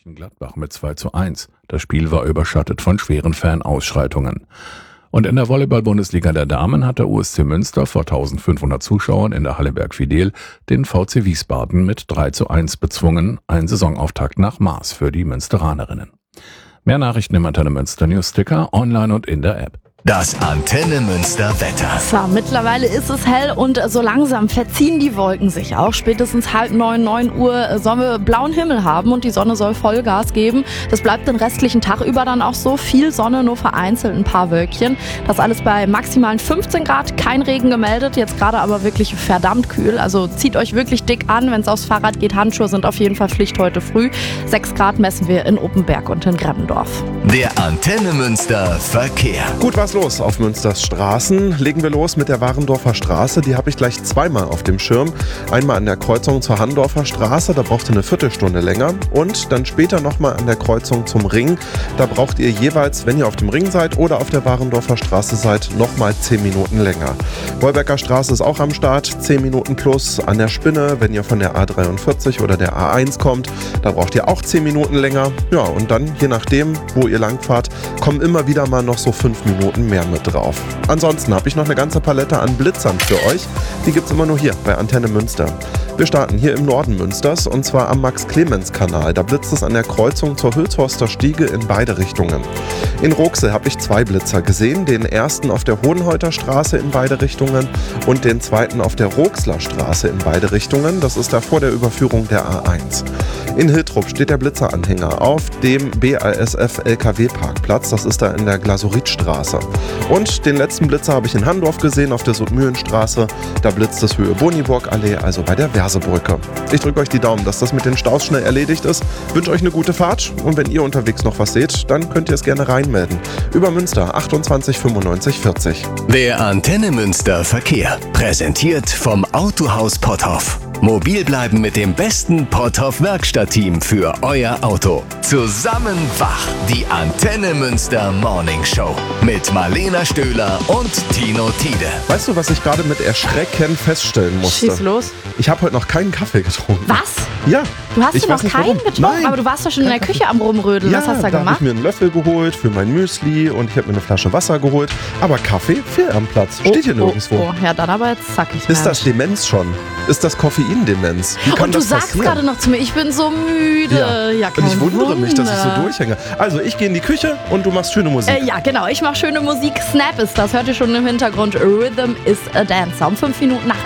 Mönchengladbach mit 2:1. Das Spiel war überschattet von schweren Fanausschreitungen. Und in der Volleyball-Bundesliga der Damen hat der USC Münster vor 1500 Zuschauern in der Halle Bergfidel den VC Wiesbaden mit 3:1 bezwungen. Ein Saisonauftakt nach Maß für die Münsteranerinnen. Mehr Nachrichten im Antenne Münster Newsticker, online und in der App. Das Antenne Münster Wetter. So, mittlerweile ist es hell und so langsam verziehen die Wolken sich auch. Spätestens 8:30, 9 Uhr sollen wir blauen Himmel haben und die Sonne soll Vollgas geben. Das bleibt den restlichen Tag über dann auch so. Viel Sonne, nur vereinzelt ein paar Wölkchen. Das alles bei maximalen 15 Grad. Kein Regen gemeldet, jetzt gerade aber wirklich verdammt kühl. Also zieht euch wirklich dick an, wenn es aufs Fahrrad geht. Handschuhe sind auf jeden Fall Pflicht heute früh. 6 Grad messen wir in Oppenberg und in Grebbendorf. Der Antenne Münster Verkehr. Gut, was los auf Münsters Straßen. Legen wir los mit der Warendorfer Straße. Die habe ich gleich zweimal auf dem Schirm. Einmal an der Kreuzung zur Handorfer Straße, da braucht ihr eine Viertelstunde länger. Und dann später nochmal an der Kreuzung zum Ring. Da braucht ihr jeweils, wenn ihr auf dem Ring seid oder auf der Warendorfer Straße seid, nochmal 10 Minuten länger. Wolbecker Straße ist auch am Start, 10 Minuten plus. An der Spinne, wenn ihr von der A43 oder der A1 kommt, da braucht ihr auch 10 Minuten länger. Ja, und dann, je nachdem, wo ihr lang fahrt, kommen immer wieder mal noch so 5 Minuten mehr mit drauf. Ansonsten habe ich noch eine ganze Palette an Blitzern für euch. Die gibt es immer nur hier bei Antenne Münster. Wir starten hier im Norden Münsters und zwar am Max-Clemens-Kanal. Da blitzt es an der Kreuzung zur Hülshorster Stiege in beide Richtungen. In Rooksel habe ich 2 Blitzer gesehen. Den ersten auf der Hohenhäuter Straße in beide Richtungen und den zweiten auf der Rooksler Straße in beide Richtungen. Das ist da vor der Überführung der A1. In Hiltrup steht der Blitzeranhänger auf dem BASF LKW-Parkplatz. Das ist da in der Glasuritstraße. Und den letzten Blitzer habe ich in Handorf gesehen, auf der Sudmühlenstraße. Da blitzt es Höhe Boniburg-Allee, also bei der Versebrücke. Ich drücke euch die Daumen, dass das mit den Staus schnell erledigt ist. Wünsche euch eine gute Fahrt und wenn ihr unterwegs noch was seht, dann könnt ihr es gerne reinmelden. Über Münster 28 95 40. Der Antenne Münster Verkehr. Präsentiert vom Autohaus Potthoff. Mobil bleiben mit dem besten Potthoff-Werkstattteam für euer Auto. Zusammen wach. Die Antenne Münster Morning Show. Mit Marlena Stöhler und Tino Tiede. Weißt du, was ich gerade mit Erschrecken feststellen musste? Schieß los. Ich habe heute noch keinen Kaffee getrunken. Was? Ja. Du hast Ich noch weiß nicht, keinen warum. getrunken? Nein. Aber du warst doch schon in der Küche am Rumrödeln. Ja, Was hast du da habe ich gemacht? mir einen Löffel geholt für mein Müsli und ich habe mir eine Flasche Wasser geholt. Aber Kaffee fehlt am Platz. Steht hier nirgendwo. Oh, ja, dann aber jetzt zackig. Ist das Demenz schon? Ist das Koffeindemenz? Wie kann Und du das sagst passieren? gerade noch zu mir, ich bin so müde. Ja, kein und ich wundere mich, dass ich so Wunder. durchhänge. Also, ich gehe in die Küche und du machst schöne Musik. Ja, genau. Ich mache schöne Musik. Snap ist das. Hört ihr schon im Hintergrund. Rhythm is a Dancer. Um 5 Minuten nach